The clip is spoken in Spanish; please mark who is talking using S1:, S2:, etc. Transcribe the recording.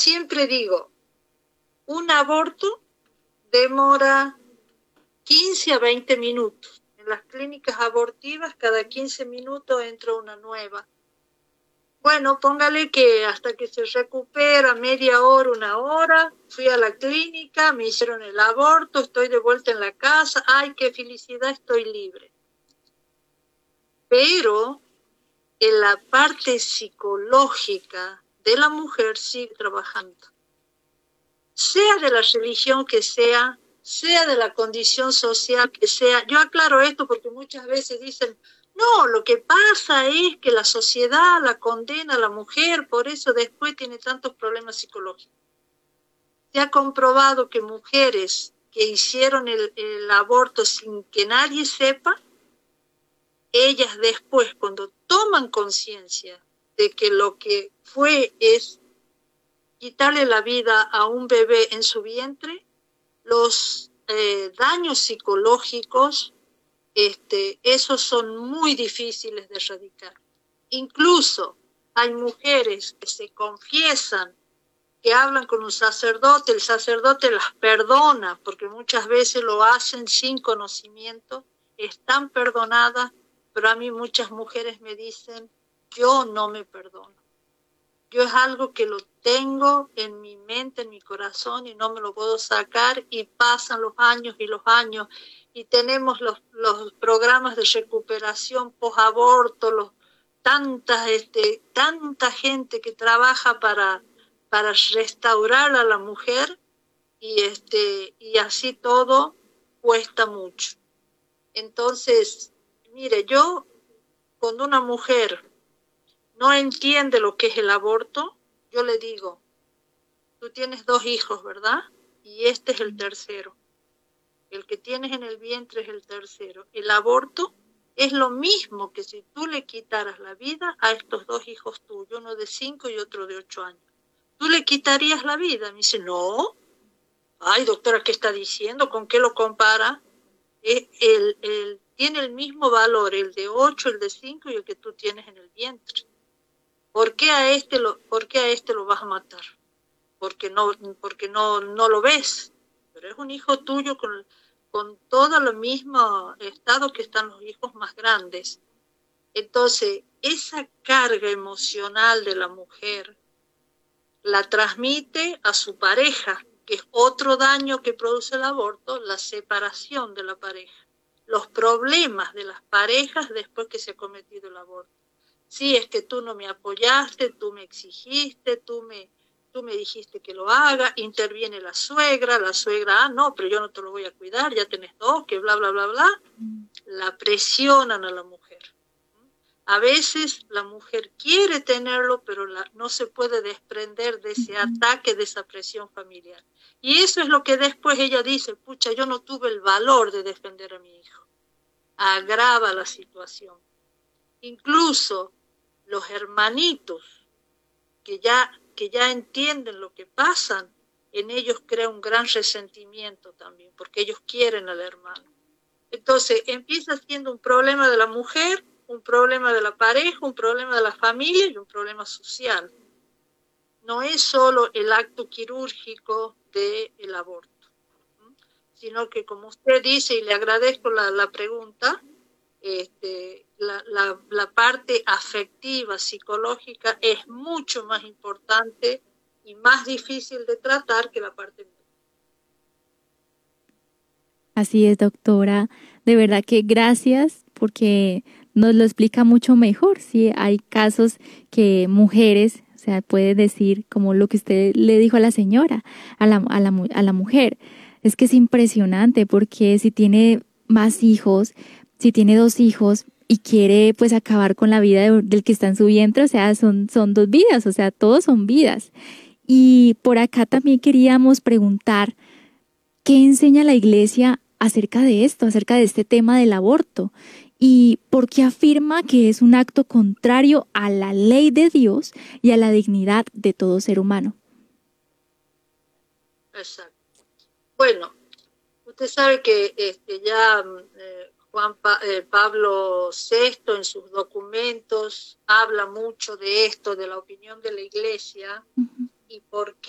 S1: siempre digo, un aborto demora 15 a 20 minutos. En las clínicas abortivas, cada 15 minutos entra una nueva. Bueno, póngale que hasta que se recupera media hora, una hora, fui a la clínica, me hicieron el aborto, estoy de vuelta en la casa, ¡ay, qué felicidad, estoy libre! Pero en la parte psicológica de la mujer sigue trabajando. Sea de la religión que sea de la condición social que sea. Yo aclaro esto porque muchas veces dicen, no, lo que pasa es que la sociedad la condena a la mujer, por eso después tiene tantos problemas psicológicos. Se ha comprobado que mujeres que hicieron el aborto sin que nadie sepa, ellas después, cuando toman conciencia de que lo que fue es quitarle la vida a un bebé en su vientre, los daños psicológicos, esos son muy difíciles de erradicar. Incluso hay mujeres que se confiesan, que hablan con un sacerdote, el sacerdote las perdona, porque muchas veces lo hacen sin conocimiento, están perdonadas, pero a mí muchas mujeres me dicen, yo no me perdono. Yo es algo que lo tengo en mi mente, en mi corazón, y no me lo puedo sacar, y pasan los años, y tenemos los programas de recuperación post-aborto, tanta gente que trabaja para restaurar a la mujer, y así todo cuesta mucho. Entonces, mire, yo, cuando una mujer no entiende lo que es el aborto, yo le digo, tú tienes 2 hijos, ¿verdad? Y este es el tercero. El que tienes en el vientre es el tercero. El aborto es lo mismo que si tú le quitaras la vida a estos 2 hijos tuyos, uno de 5 y otro de 8 años. ¿Tú le quitarías la vida? Me dice, no. Ay, doctora, ¿qué está diciendo? ¿Con qué lo compara? Tiene el mismo valor el de 8, el de 5 y el que tú tienes en el vientre. ¿Por qué a este lo vas a matar? Porque no lo ves. Pero es un hijo tuyo con todo el mismo estado que están los hijos más grandes. Entonces, esa carga emocional de la mujer la transmite a su pareja, que es otro daño que produce el aborto, la separación de la pareja, los problemas de las parejas después que se ha cometido el aborto. Sí, es que tú no me apoyaste, tú me exigiste, tú me dijiste que lo haga, interviene la suegra, no, pero yo no te lo voy a cuidar, ya tenés 2, que bla, bla, bla, bla. La presionan a la mujer. A veces la mujer quiere tenerlo, pero no se puede desprender de ese ataque, de esa presión familiar. Y eso es lo que después ella dice, pucha, yo no tuve el valor de defender a mi hijo. Agrava la situación. Incluso los hermanitos que ya entienden lo que pasan, en ellos crea un gran resentimiento también, porque ellos quieren al hermano. Entonces empieza siendo un problema de la mujer, un problema de la pareja, un problema de la familia y un problema social. No es solo el acto quirúrgico del aborto, sino que, como usted dice, y le agradezco la pregunta, la parte afectiva, psicológica, es mucho más importante y más difícil de tratar que la parte médica.
S2: Así es, doctora. De verdad que gracias porque nos lo explica mucho mejor. Sí, hay casos que mujeres, o sea, puede decir como lo que usted le dijo a la señora, a la mujer. Es que es impresionante porque si tiene más hijos, si tiene 2 hijos y quiere pues acabar con la vida del que está en su vientre, o sea, son 2 vidas, o sea, todos son vidas. Y por acá también queríamos preguntar, ¿qué enseña la Iglesia acerca de esto, acerca de este tema del aborto? ¿Y por qué afirma que es un acto contrario a la ley de Dios y a la dignidad de todo ser humano?
S1: Exacto. Bueno, usted sabe que ya Pablo VI en sus documentos habla mucho de esto, de la opinión de la Iglesia, y por qué